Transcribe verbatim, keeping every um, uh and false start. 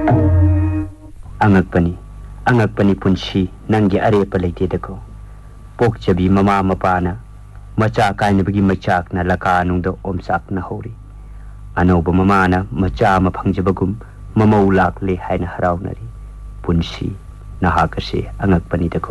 Angakpani, angakpani punsi nanggi arepa leitedako. Pokjabi mama mapana, macha kainabagi machak na laka nungda omsak na hori. Anoba mamana macha mapangjabagum mamau lakle haina haraunari. Punsi nahakase angakpani dako.